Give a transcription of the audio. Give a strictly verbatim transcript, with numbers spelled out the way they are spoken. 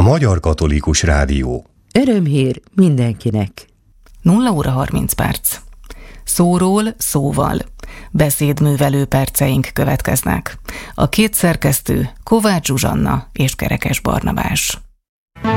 Magyar Katolikus Rádió. Örömhír mindenkinek. nulla óra harminc perc. Szóról szóval. Beszédművelő perceink következnek. A két szerkesztő Kovács Zsuzsanna és Kerekes Barnabás.